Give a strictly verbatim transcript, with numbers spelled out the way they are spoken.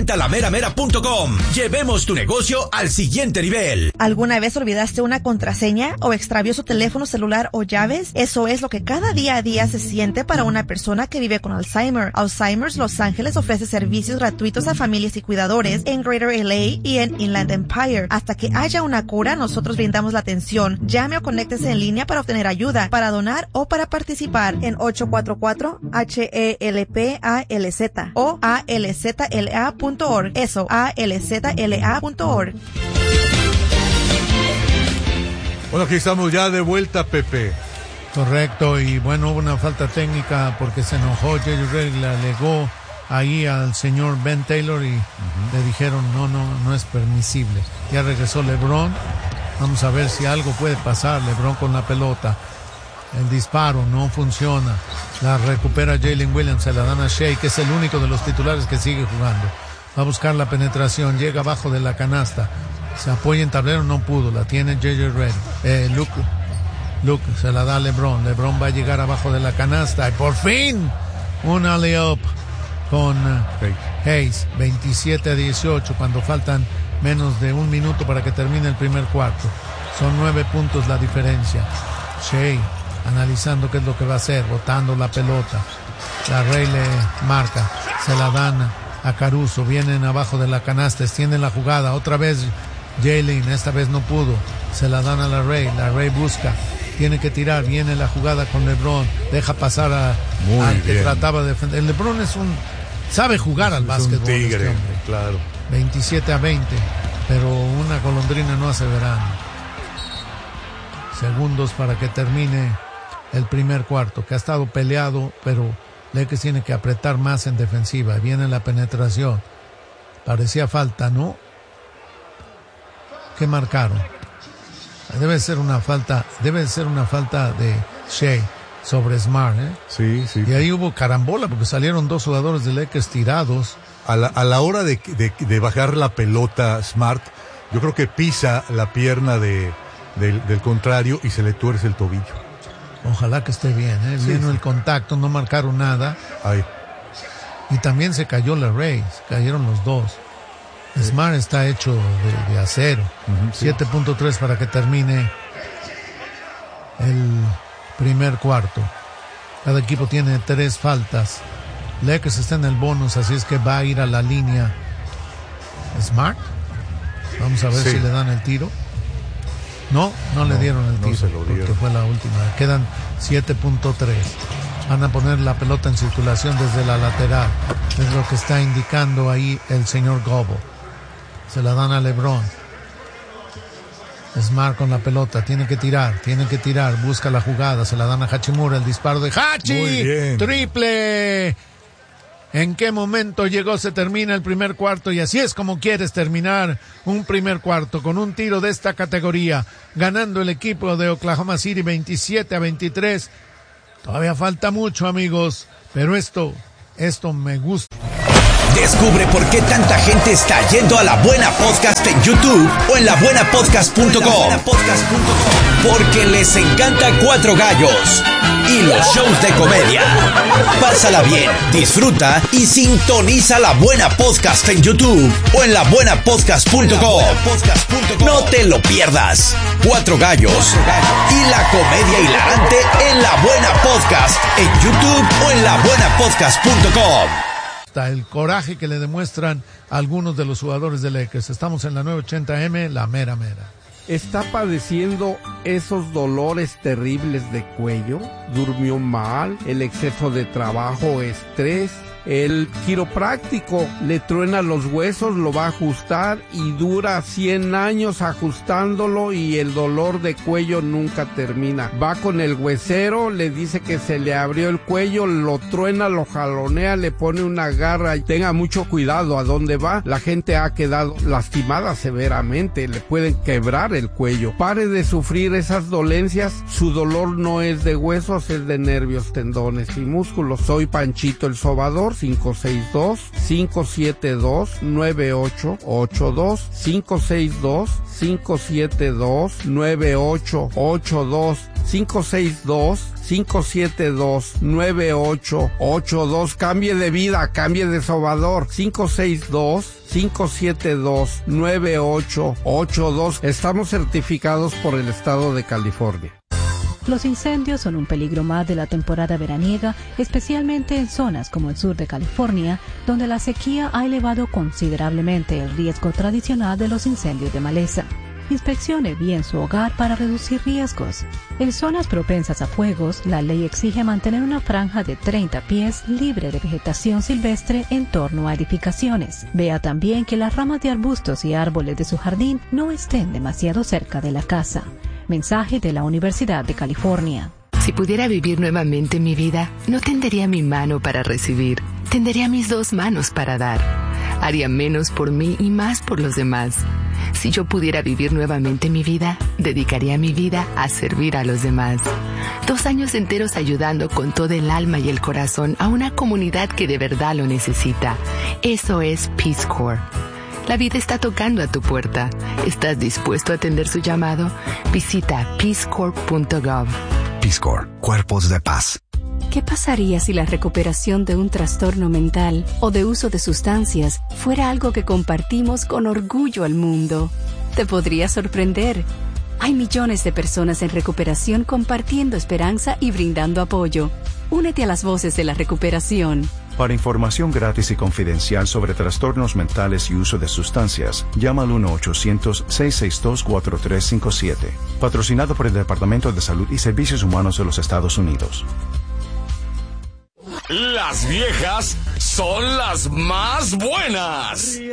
Visita la mera mera punto com. Llevemos tu negocio al siguiente nivel. ¿Alguna vez olvidaste una contraseña o extravió su teléfono celular o llaves? Eso es lo que cada día a día se siente para una persona que vive con Alzheimer. Alzheimer's Los Ángeles ofrece servicios gratuitos a familias y cuidadores en Greater L A y en Inland Empire. Hasta que haya una cura, nosotros brindamos la atención. Llame o conéctese en línea para obtener ayuda, para donar o para participar en ocho cuatro cuatro H E L P A L Z o A L Z L A punto org. Eso, A L Z L A punto org. Bueno, aquí estamos ya de vuelta, Pepe. Correcto, y bueno, hubo una falta técnica porque se enojó, J J Redick le alegó ahí al señor Ben Taylor y uh-huh. le dijeron no, no, no es permisible. Ya regresó LeBron, vamos a ver si algo puede pasar. LeBron con la pelota, el disparo no funciona, la recupera Jalen Williams, se la dan a Shea, que es el único de los titulares que sigue jugando. Va a buscar la penetración, llega abajo de la canasta, se apoya en tablero, no pudo, la tiene J J Redick, eh, Luke Luke se la da a LeBron. LeBron va a llegar abajo de la canasta y por fin un alley-oop con Hayes, veintisiete a dieciocho, cuando faltan menos de un minuto para que termine el primer cuarto. Son nueve puntos la diferencia. Shea analizando qué es lo que va a hacer, botando la pelota. La Rey le marca, se la dan a Caruso, vienen abajo de la canasta, extienden la jugada, otra vez Jalen, esta vez no pudo, se la dan a la Rey, la Rey busca, tiene que tirar, viene la jugada con LeBron, deja pasar a, al que trataba de defender. El LeBron es un, sabe jugar es, al básquetbol. Un tigre, este hombre. Claro. veintisiete a veinte, pero una golondrina no hace verano. Segundos para que termine el primer cuarto, que ha estado peleado, pero Lakers tiene que apretar más en defensiva. Viene la penetración, parecía falta, ¿no? ¿Qué marcaron? Debe ser una falta, debe ser una falta de Shea sobre Smart, ¿eh? Sí, sí. Y ahí hubo carambola porque salieron dos jugadores de Lakers tirados. A la, a la hora de, de, de bajar la pelota Smart, yo creo que pisa la pierna de, del, del contrario y se le tuerce el tobillo. Ojalá que esté bien, ¿eh? Sí, Vino sí. el contacto, no marcaron nada. Ahí. Y también se cayó la Rays, cayeron los dos. Sí. Smart está hecho de, de acero. Uh-huh, sí. siete punto tres para que termine el primer cuarto. Cada equipo tiene tres faltas. Lakers está en el bonus, así es que va a ir a la línea Smart. Vamos a ver sí. si le dan el tiro. No, no, no le dieron el tiro, no se lo dieron. Porque fue la última. Quedan siete punto tres. Van a poner la pelota en circulación desde la lateral. Es lo que está indicando ahí el señor Gobo. Se la dan a LeBron. Smart con la pelota, tiene que tirar, tiene que tirar, busca la jugada, se la dan a Hachimura, el disparo de Hachi, triple. ¿En qué momento llegó? Se termina el primer cuarto y así es como quieres terminar un primer cuarto, con un tiro de esta categoría, ganando el equipo de Oklahoma City veintisiete a veintitrés. Todavía falta mucho, amigos, pero esto, esto me gusta. Descubre por qué tanta gente está yendo a La Buena Podcast en YouTube o en la buena podcast punto com. Porque les encanta Cuatro Gallos y los shows de comedia. Pásala bien, disfruta y sintoniza La Buena Podcast en YouTube o en la buena podcast punto com. No te lo pierdas. Cuatro Gallos y la comedia hilarante en La Buena Podcast en YouTube o en la buena podcast punto com. El coraje que le demuestran algunos de los jugadores de Lakers. Estamos en la nueve ochenta eme, la mera mera. ¿Está padeciendo esos dolores terribles de cuello? ¿Durmió mal? ¿El exceso de trabajo, estrés? El quiropráctico le truena los huesos, lo va a ajustar y dura cien años ajustándolo y el dolor de cuello nunca termina. Va con el huesero, le dice que se le abrió el cuello, lo truena, lo jalonea, le pone una garra. Tenga mucho cuidado a dónde va. La gente ha quedado lastimada severamente, le pueden quebrar el cuello. Pare de sufrir esas dolencias. Su dolor no es de huesos, es de nervios, tendones y músculos. Soy Panchito el Sobador. cinco seis dos, cinco siete dos, nueve ocho ocho dos, cinco seis dos, cinco siete dos, nueve ocho ocho dos. cinco seis dos, cinco siete dos, nueve ocho ocho dos. Cambie de vida, cambie de sobador. cinco seis dos, cinco siete dos, nueve ocho ocho dos. Estamos certificados por el estado de California. Los incendios son un peligro más de la temporada veraniega, especialmente en zonas como el sur de California, donde la sequía ha elevado considerablemente el riesgo tradicional de los incendios de maleza. Inspeccione bien su hogar para reducir riesgos. En zonas propensas a fuegos, la ley exige mantener una franja de treinta pies libre de vegetación silvestre en torno a edificaciones. Vea también que las ramas de arbustos y árboles de su jardín no estén demasiado cerca de la casa. Mensaje de la Universidad de California. Si pudiera vivir nuevamente mi vida, no tendería mi mano para recibir, tendería mis dos manos para dar. Haría menos por mí y más por los demás. Si yo pudiera vivir nuevamente mi vida, dedicaría mi vida a servir a los demás. Dos años enteros ayudando con todo el alma y el corazón a una comunidad que de verdad lo necesita. Eso es Peace Corps. La vida está tocando a tu puerta. ¿Estás dispuesto a atender su llamado? Visita peace corps punto gov. Peace Corps, Cuerpos de Paz. ¿Qué pasaría si la recuperación de un trastorno mental o de uso de sustancias fuera algo que compartimos con orgullo al mundo? Te podría sorprender. Hay millones de personas en recuperación compartiendo esperanza y brindando apoyo. Únete a las voces de la recuperación. Para información gratis y confidencial sobre trastornos mentales y uso de sustancias, llama al uno ochocientos, seis seis dos, cuatro tres cinco siete. Patrocinado por el Departamento de Salud y Servicios Humanos de los Estados Unidos. Las viejas son las más buenas.